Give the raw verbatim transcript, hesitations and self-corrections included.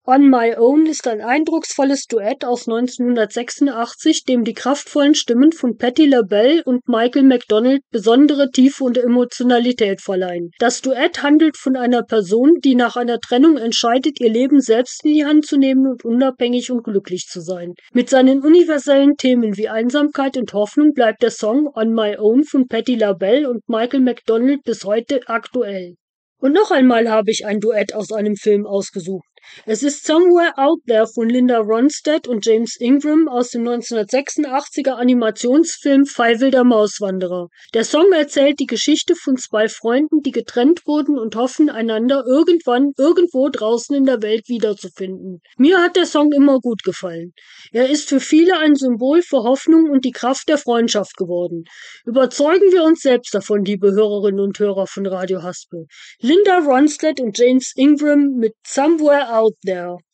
On My Own ist ein eindrucksvolles Duett aus neunzehnhundertsechsundachtzig, dem die kraftvollen Stimmen von Patti LaBelle und Michael McDonald besondere Tiefe und Emotionalität verleihen. Das Duett handelt von einer Person, die nach einer Trennung entscheidet, ihr Leben selbst in die Hand zu nehmen und unabhängig und glücklich zu sein. Mit seinen universellen Themen wie Einsamkeit und Hoffnung bleibt der Song On My Own von Patti LaBelle und Michael McDonald bis heute aktuell. Und noch einmal habe ich ein Duett aus einem Film ausgesucht. Es ist Somewhere Out There von Linda Ronstadt und James Ingram aus dem neunzehnhundertsechsundachtziger Animationsfilm Fievel der Mauswanderer. Der Song erzählt die Geschichte von zwei Freunden, die getrennt wurden und hoffen, einander irgendwann irgendwo draußen in der Welt wiederzufinden. Mir hat der Song immer gut gefallen. Er ist für viele ein Symbol für Hoffnung und die Kraft der Freundschaft geworden. Überzeugen wir uns selbst davon, liebe Hörerinnen und Hörer von Radio Haspel. Linda Ronstadt und James Ingram mit Somewhere Out There.